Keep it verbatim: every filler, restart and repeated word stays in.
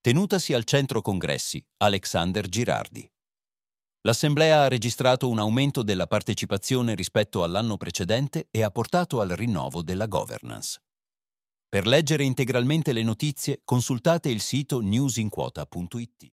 tenutasi al Centro Congressi Alexander Girardi. L'Assemblea ha registrato un aumento della partecipazione rispetto all'anno precedente e ha portato al rinnovo della governance. Per leggere integralmente le notizie, consultate il sito newsinquota punto it.